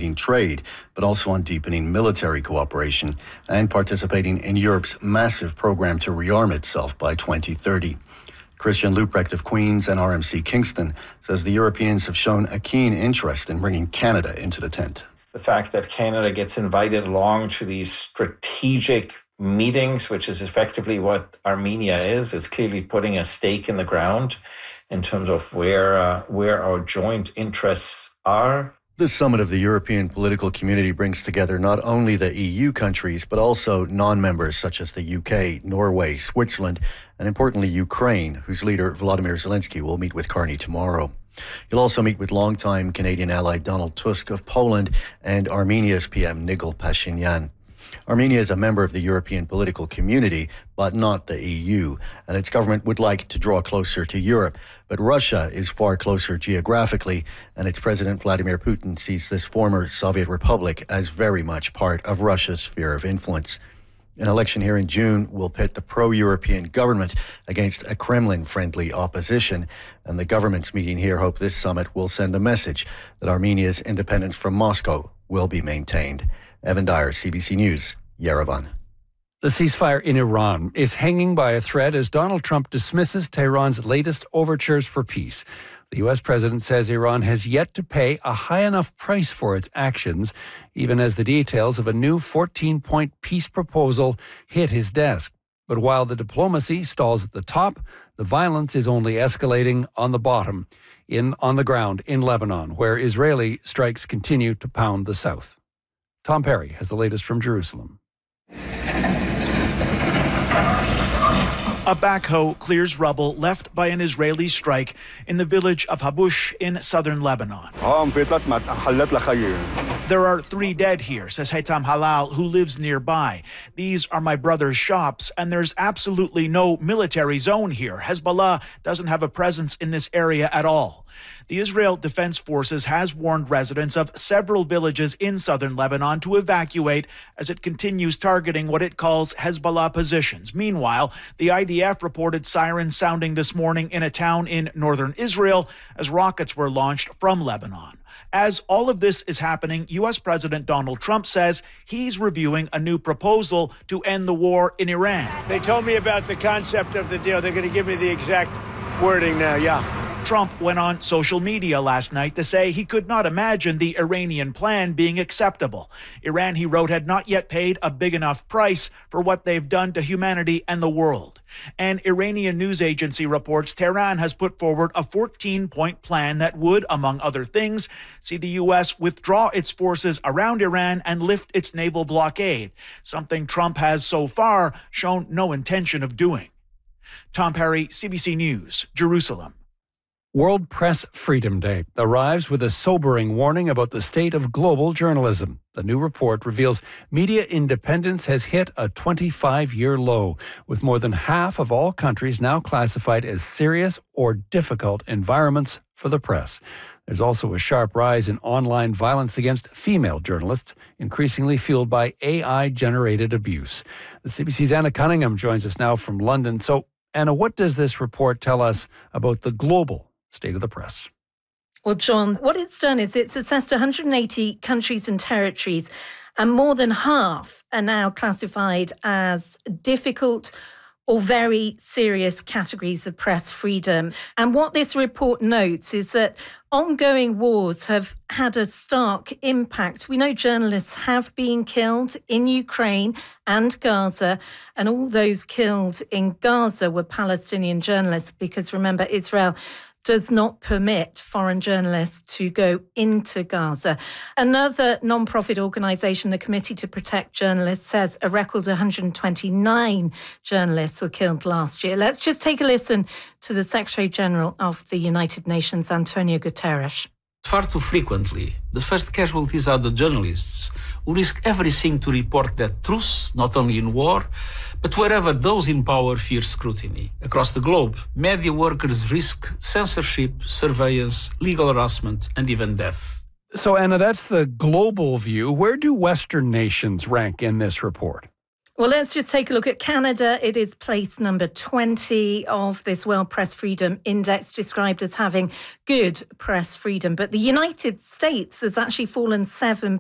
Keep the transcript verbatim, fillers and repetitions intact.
deepening trade, but also on deepening military cooperation and participating in Europe's massive program to rearm itself by twenty thirty. Christian Leuprecht of Queen's and R M C Kingston says the Europeans have shown a keen interest in bringing Canada into the tent. The fact that Canada gets invited along to these strategic meetings, which is effectively what Armenia is, is clearly putting a stake in the ground in terms of where uh, where our joint interests are. This summit of the European political community brings together not only the E U countries, but also non-members such as the U K, Norway, Switzerland, and importantly, Ukraine, whose leader Volodymyr Zelensky will meet with Carney tomorrow. He'll also meet with longtime Canadian ally Donald Tusk of Poland and Armenia's P M Nikol Pashinyan. Armenia is a member of the European political community, but not the E U, and its government would like to draw closer to Europe. But Russia is far closer geographically, and its President Vladimir Putin sees this former Soviet republic as very much part of Russia's sphere of influence. An election here in June will pit the pro-European government against a Kremlin-friendly opposition, and the governments meeting here hope this summit will send a message that Armenia's independence from Moscow will be maintained. Evan Dyer, C B C News, Yerevan. The ceasefire in Iran is hanging by a thread as Donald Trump dismisses Tehran's latest overtures for peace. The U S president says Iran has yet to pay a high enough price for its actions, even as the details of a new fourteen-point peace proposal hit his desk. But while the diplomacy stalls at the top, the violence is only escalating on the bottom, in on the ground in Lebanon, where Israeli strikes continue to pound the south. Tom Perry has the latest from Jerusalem. A backhoe clears rubble left by an Israeli strike in the village of Habush in southern Lebanon. There are three dead here, says Haytham Halal, who lives nearby. These are my brother's shops, and there's absolutely no military zone here. Hezbollah doesn't have a presence in this area at all. The Israel Defense Forces has warned residents of several villages in southern Lebanon to evacuate as it continues targeting what it calls Hezbollah positions. Meanwhile, the I D F reported sirens sounding this morning in a town in northern Israel as rockets were launched from Lebanon. As all of this is happening, U S President Donald Trump says he's reviewing a new proposal to end the war in Iran. They told me about the concept of the deal. They're going to give me the exact wording now, yeah. Trump went on social media last night to say he could not imagine the Iranian plan being acceptable. Iran, he wrote, had not yet paid a big enough price for what they've done to humanity and the world. An Iranian news agency reports Tehran has put forward a fourteen-point plan that would, among other things, see the U S withdraw its forces around Iran and lift its naval blockade, something Trump has so far shown no intention of doing. Tom Perry, C B C News, Jerusalem. World Press Freedom Day arrives with a sobering warning about the state of global journalism. The new report reveals media independence has hit a twenty-five-year low, with more than half of all countries now classified as serious or difficult environments for the press. There's also a sharp rise in online violence against female journalists, increasingly fueled by A I-generated abuse. The C B C's Anna Cunningham joins us now from London. So, Anna, what does this report tell us about the global state of the press? Well, John, what it's done is it's assessed one hundred eighty countries and territories, and more than half are now classified as difficult or very serious categories of press freedom. And what this report notes is that ongoing wars have had a stark impact. We know journalists have been killed in Ukraine and Gaza, and all those killed in Gaza were Palestinian journalists, because remember, Israel does not permit foreign journalists to go into Gaza. Another non-profit organisation, the Committee to Protect Journalists, says a record one hundred twenty-nine journalists were killed last year. Let's just take a listen to the Secretary-General of the United Nations, Antonio Guterres. Far too frequently, the first casualties are the journalists, who risk everything to report their truth, not only in war, but wherever those in power fear scrutiny. Across the globe, media workers risk censorship, surveillance, legal harassment, and even death. So, Anna, that's the global view. Where do Western nations rank in this report? Well, let's just take a look at Canada. It is place number twenty of this World Press Freedom Index, described as having good press freedom. But the United States has actually fallen seven